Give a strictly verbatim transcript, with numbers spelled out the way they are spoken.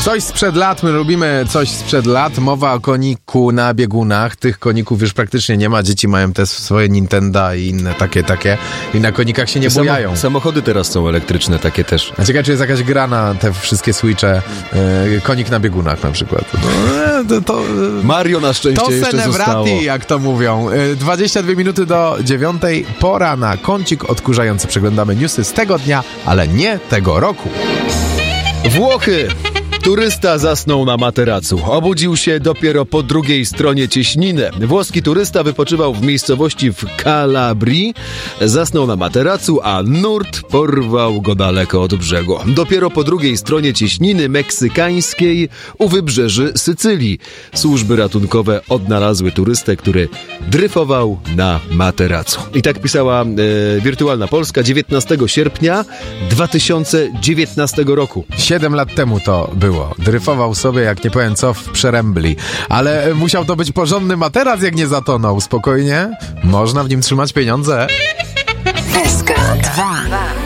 Coś sprzed lat, my lubimy coś sprzed lat. Mowa o koniku na biegunach. Tych koników już praktycznie nie ma. Dzieci mają te swoje Nintendo i inne takie, takie. I na konikach się nie Samo, bujają. Samochody teraz są elektryczne, takie też. A ciekawe, czy jest jakaś gra na te wszystkie switche. Yy, konik na biegunach na przykład. No, to, to, Mario na szczęście to jeszcze zostało. Senevrati, jak to mówią. Yy, dwadzieścia dwie minuty do dziewiątej. Pora na kącik odkurzający. Przeglądamy newsy z tego dnia, ale nie tego roku. Włochy. Turysta zasnął na materacu. Obudził się dopiero po drugiej stronie cieśniny. Włoski turysta wypoczywał w miejscowości w Kalabrii. Zasnął na materacu, a nurt porwał go daleko od brzegu. Dopiero po drugiej stronie cieśniny meksykańskiej u wybrzeży Sycylii. Służby ratunkowe odnalazły turystę, który dryfował na materacu. I tak pisała e, Wirtualna Polska dziewiętnastego sierpnia dwa tysiące dziewiętnastego roku. Siedem lat temu to było. Dryfował sobie, jak nie powiem co, w Przerębli. Ale musiał to być porządny materac, jak nie zatonął. Spokojnie, można w nim trzymać pieniądze. S K dwa.